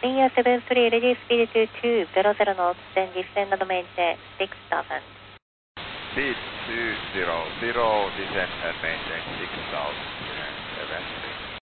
Linear 73 ready speed to 200 knots, then descend and maintain 6000. Speed 200, descend and maintain 6000, eventually.